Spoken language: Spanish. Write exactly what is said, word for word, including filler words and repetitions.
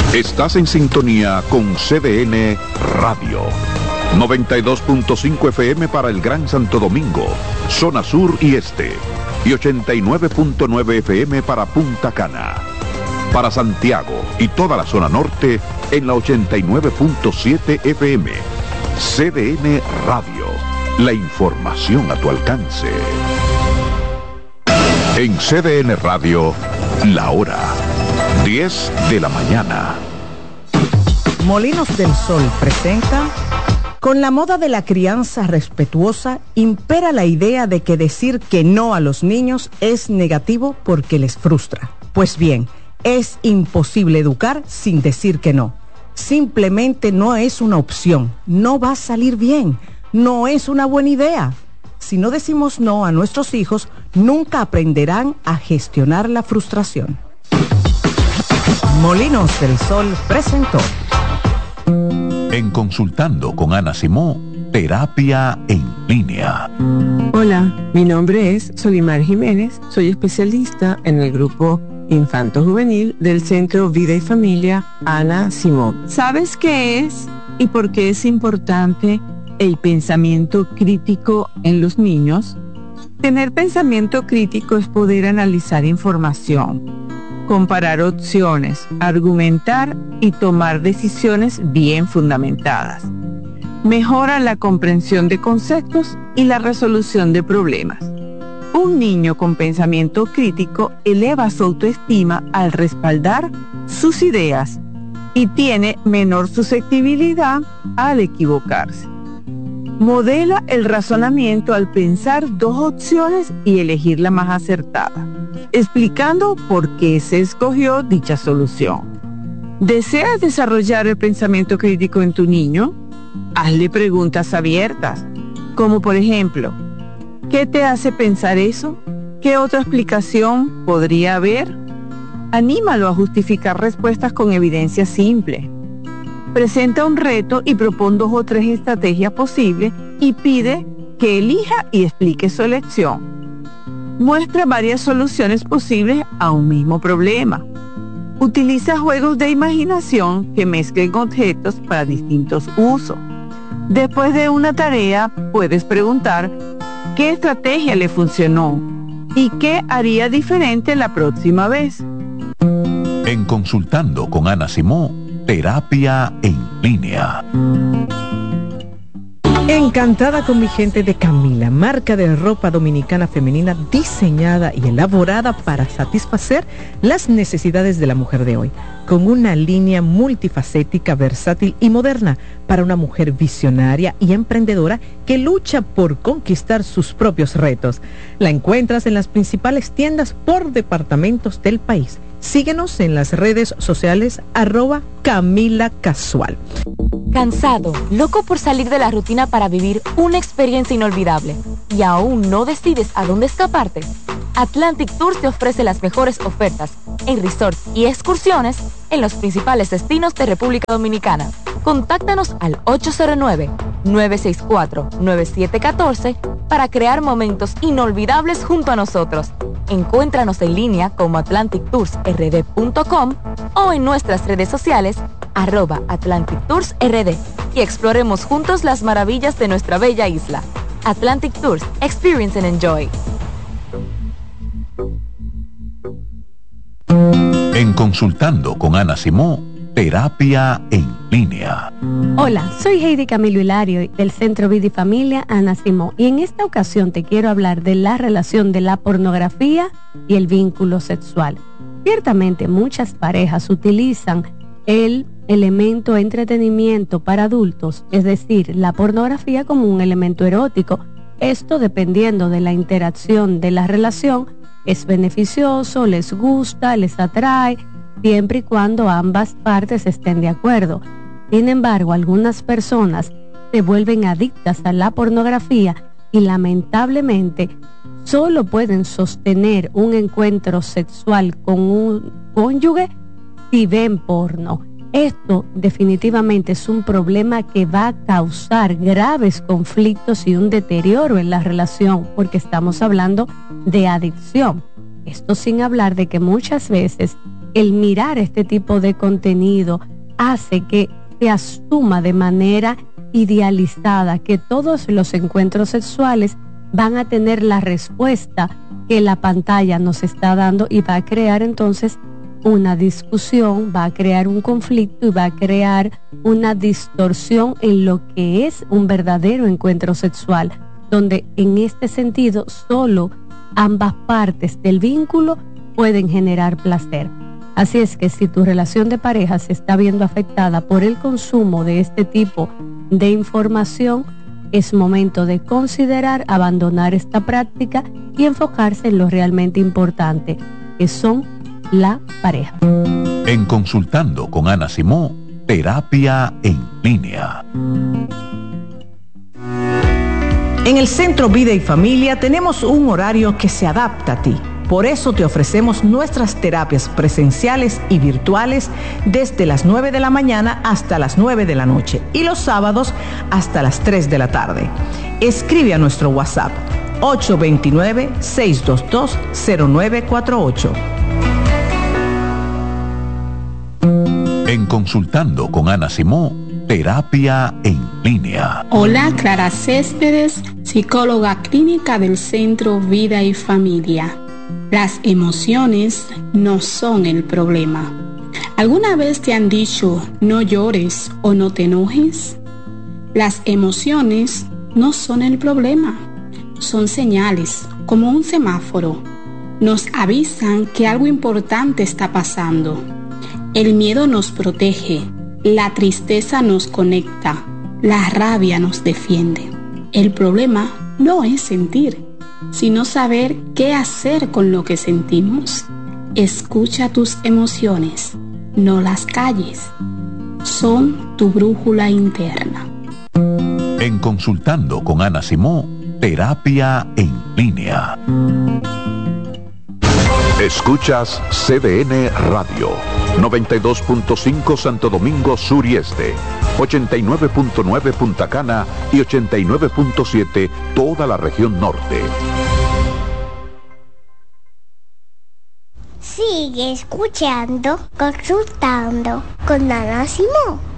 Estás en sintonía con C D N Radio. noventa y dos punto cinco F M para el Gran Santo Domingo, zona sur y este. Y ochenta y nueve punto nueve F M para Punta Cana. Para Santiago y toda la zona norte en la ochenta y nueve punto siete F M. C D N Radio. La información a tu alcance. En C D N Radio, la hora diez de la mañana. Molinos del Sol presenta: con la moda de la crianza respetuosa, impera la idea de que decir que no a los niños es negativo porque les frustra. Pues bien, es imposible educar sin decir que no. Simplemente no es una opción, no va a salir bien, no es una buena idea. Si no decimos no a nuestros hijos, nunca aprenderán a gestionar la frustración. Molinos del Sol presentó. En Consultando con Ana Simón, terapia en línea. Hola, mi nombre es Solimar Jiménez, soy especialista en el grupo Infanto Juvenil del Centro Vida y Familia Ana Simón. ¿Sabes qué es y por qué es importante el pensamiento crítico en los niños? Tener pensamiento crítico es poder analizar información, comparar opciones, argumentar y tomar decisiones bien fundamentadas. Mejora la comprensión de conceptos y la resolución de problemas. Un niño con pensamiento crítico eleva su autoestima al respaldar sus ideas y tiene menor susceptibilidad al equivocarse. Modela el razonamiento al pensar dos opciones y elegir la más acertada, explicando por qué se escogió dicha solución. ¿Deseas desarrollar el pensamiento crítico en tu niño? Hazle preguntas abiertas, como por ejemplo: ¿qué te hace pensar eso? ¿Qué otra explicación podría haber? Anímalo a justificar respuestas con evidencia simple. Presenta un reto y propone dos o tres estrategias posibles y pide que elija y explique su elección. Muestra varias soluciones posibles a un mismo problema. Utiliza juegos de imaginación que mezclen objetos para distintos usos. Después de una tarea, puedes preguntar qué estrategia le funcionó y qué haría diferente la próxima vez. En Consultando con Ana Simón, terapia en línea. Encantada con mi gente de Camila, marca de ropa dominicana femenina diseñada y elaborada para satisfacer las necesidades de la mujer de hoy, con una línea multifacética, versátil y moderna para una mujer visionaria y emprendedora que lucha por conquistar sus propios retos. La encuentras en las principales tiendas por departamentos del país. Síguenos en las redes sociales arroba Camila Casual. ¿Cansado, loco por salir de la rutina para vivir una experiencia inolvidable y aún no decides a dónde escaparte? Atlantic Tours te ofrece las mejores ofertas en resorts y excursiones en los principales destinos de República Dominicana. Contáctanos al ocho cero nueve, nueve seis cuatro, nueve siete uno cuatro para crear momentos inolvidables junto a nosotros. Encuéntranos en línea como atlantic tours r d punto com o en nuestras redes sociales arroba Atlantic Tours R D y exploremos juntos las maravillas de nuestra bella isla. Atlantic Tours, experience and enjoy. En Consultando con Ana Simón, terapia en línea. Hola, soy Heidi Camilo Hilario del Centro Vida y Familia Ana Simón y en esta ocasión te quiero hablar de la relación de la pornografía y el vínculo sexual. Ciertamente muchas parejas utilizan el elemento entretenimiento para adultos, es decir, la pornografía como un elemento erótico. Esto dependiendo de la interacción de la relación, es beneficioso, les gusta, les atrae, siempre y cuando ambas partes estén de acuerdo. Sin embargo, algunas personas se vuelven adictas a la pornografía y lamentablemente solo pueden sostener un encuentro sexual con un cónyuge si ven porno. Esto definitivamente es un problema que va a causar graves conflictos y un deterioro en la relación, porque estamos hablando de adicción. Esto sin hablar de que muchas veces el mirar este tipo de contenido hace que se asuma de manera idealizada que todos los encuentros sexuales van a tener la respuesta que la pantalla nos está dando y va a crear entonces una discusión, va a crear un conflicto y va a crear una distorsión en lo que es un verdadero encuentro sexual, donde en este sentido solo ambas partes del vínculo pueden generar placer. Así es que si tu relación de pareja se está viendo afectada por el consumo de este tipo de información, es momento de considerar abandonar esta práctica y enfocarse en lo realmente importante, que son la pareja. En Consultando con Ana Simó, terapia en línea. En el Centro Vida y Familia tenemos un horario que se adapta a ti. Por eso te ofrecemos nuestras terapias presenciales y virtuales desde las nueve de la mañana hasta las nueve de la noche y los sábados hasta las tres de la tarde. Escribe a nuestro WhatsApp ocho dos nueve, seis dos dos, cero nueve cuatro ocho. En Consultando con Ana Simó, terapia en línea. Hola, Clara Céspedes, psicóloga clínica del Centro Vida y Familia. Las emociones no son el problema. ¿Alguna vez te han dicho no llores o no te enojes? Las emociones no son el problema. Son señales, como un semáforo. Nos avisan que algo importante está pasando. El miedo nos protege, la tristeza nos conecta, la rabia nos defiende. El problema no es sentir, sino saber qué hacer con lo que sentimos. Escucha tus emociones, no las calles. Son tu brújula interna. En Consultando con Ana Simó, terapia en línea. Escuchas C D N Radio, noventa y dos punto cinco Santo Domingo Sur y Este, ochenta y nueve punto nueve Punta Cana y ochenta y nueve punto siete toda la región norte. Sigue escuchando, consultando con Ana Simó.